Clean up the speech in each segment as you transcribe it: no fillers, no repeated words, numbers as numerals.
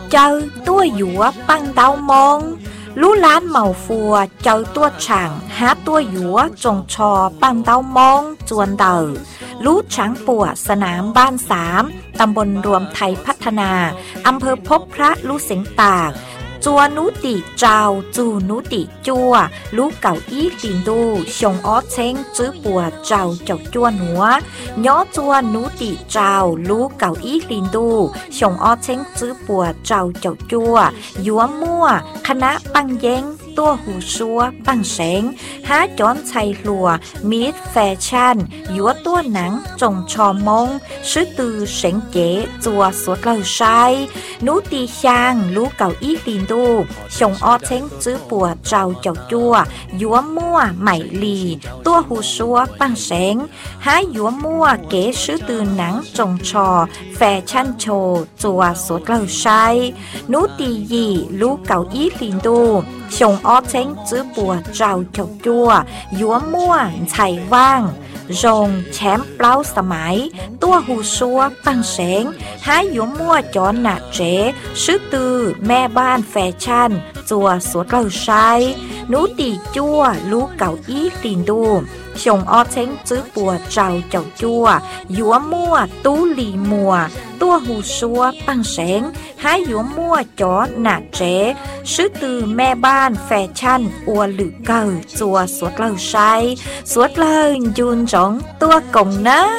chơi tua dũa băng đau mong lú lán màu phùa chơi tua chẳng há tua dũa trồng trò băng đau mong chuồn đầu lú trángปัวสนามบ้าน3ตำบลรวมไทยพัฒนาอำเภอพบพระลูเสียงตากจัวนุติเจ้าจูนุติจัวลูเก่าอี้ลินดูชงอ้อเช้งจื้อปัวเจ้าจกจัวหนัวย้อจัวนุติเจ้าลูเก่าอี้ลินดูชงอ้อเช้งจื้อปัวเจ้าจกจัวยัวมั่วคณะปังเย้งตัวหูชัวปังเสงหาจอนชัยหลัวมีดแฟชั่นยัวตัวหนังจงชอมงซื้อตือเสงเก๋จัวสวดเลอชัยนุตีชางลูเก่าอี้ลินดูชงอ้อเช้งจื้อปัวเจ้าจกจัวยัวมั่วใหม่ลีตัวหูชัวปังเสงหายัวมั่วเก๋ซื้อตือหนังจงชอแฟชั่นโชจัวสวดเลอชัยนุตียีลูเก่าอี้ลินดูชงอ้อเช้งจื้อปัวเจ้าจกจัวยัวมั่วไฉว่างรงแชมป์เปล่าสมัยตัวหูชัวปังเสงหายัวมั่วจอนหนาเจ๋ซื้อตือแม่บ้านแฟชั่นจัวสวดเลอชัยนูตีจัวลูเก่าอี้ลินดูชงอ้อเช้งจื้อปัวเจ้าจกจัวยัวมั่วตู้หลีมัวตัวหูชัวปังเสงหายัวมั่วจอหนาเจ๋ซื้อตือแม่บ้านแฟชั่นอัวหลือเก่าจัวสวดเลอชัยสวดเลยยูนจงตัวกงเนอ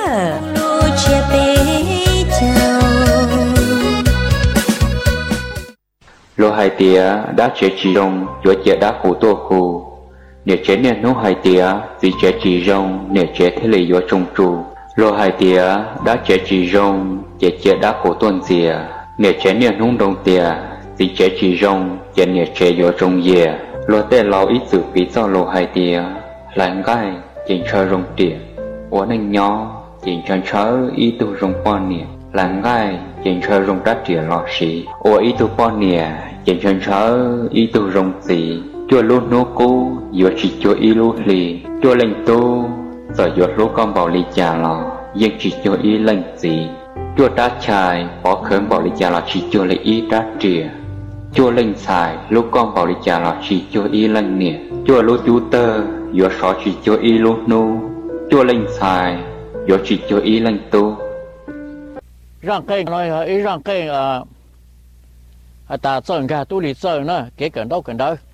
lô hai tía đã chế chỉ rong chúa chế đã khổ tua khổ nếu chế nên nô hai tía vì chế chỉ rong nếu chế thế lì chúa trông trụ lô hai tía đã chế chỉ rong chế đã khổ tuần dìa nếu chế nên nông đồng tía vì chế chỉ rong chế nếu chế chúa trông dìa lô tê lao ít sự phí cho lô hai tía lại gai chỉnh chơi rong tía ủa nên nhỏ chỉnh chơi ít tu rong quan nè làng gai chỉnh chơi rong đắt tía lọ xí ủa ít tu quan nè chỉnh chơi ít tu rong gì chúa luôn nô cô chúa chỉ chúa ít lu lì chúa lệnh tu giờ chúa lu con bảo lì già lò nhưng chỉ chúa ít lệnh gì chúa đã chài bỏ khởi bảo lì già lò chỉ chúa lệnh ít đắt tía chúa lệnh xài lu con bảo lì già lò chỉ chúa ít lệnh nè chúa lu chú tơ chúa xóa chỉ chúa ít lu nô chúa lệnh xài chúa chỉ chúa ít lệnh tu rằng cái nói ý rằng cái ta chọn cả tu lý chọn nữa cái cần đâu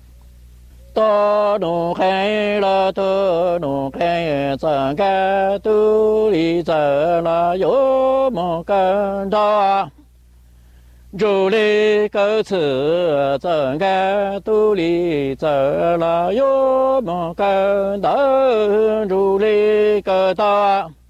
to nụ khai là to nụ khai chọn cả tu lý chọn là yếu một cần đó dù lý cơ sự chọn cả tu lý chọn là yếu một cần đó dù lý cơ đó